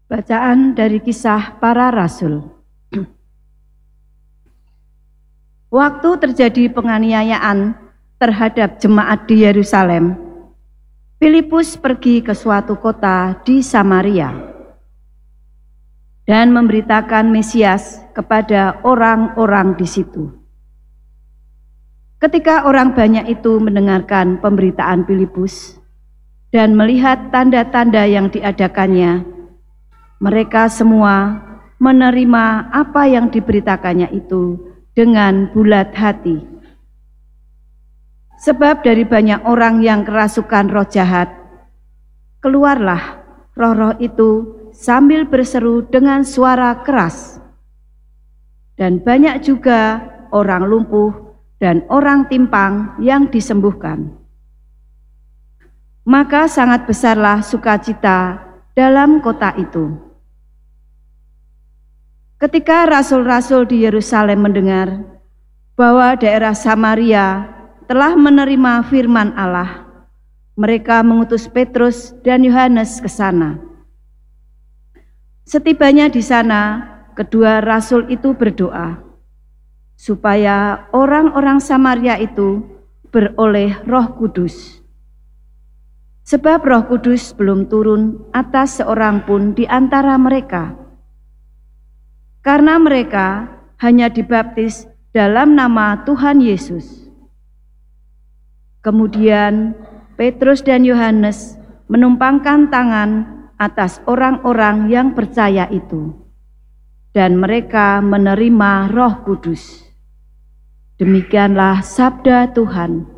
Bacaan dari Kisah Para Rasul. Waktu terjadi penganiayaan terhadap jemaat di Yerusalem, Filipus pergi ke suatu kota di Samaria dan memberitakan Mesias kepada orang-orang di situ. Ketika orang banyak itu mendengarkan pemberitaan Filipus dan melihat tanda-tanda yang diadakannya, mereka semua menerima apa yang diberitakannya itu dengan bulat hati. Sebab dari banyak orang yang kerasukan roh jahat, keluarlah roh-roh itu sambil berseru dengan suara keras. Dan banyak juga orang lumpuh dan orang timpang yang disembuhkan. Maka sangat besarlah sukacita dalam kota itu. Ketika rasul-rasul di Yerusalem mendengar bahwa daerah Samaria telah menerima firman Allah, mereka mengutus Petrus dan Yohanes ke sana. Setibanya di sana, kedua rasul itu berdoa supaya orang-orang Samaria itu beroleh Roh Kudus. Sebab Roh Kudus belum turun atas seorang pun di antara mereka. Karena mereka hanya dibaptis dalam nama Tuhan Yesus. Kemudian Petrus dan Yohanes menumpangkan tangan atas orang-orang yang percaya itu, dan mereka menerima Roh Kudus. Demikianlah sabda Tuhan.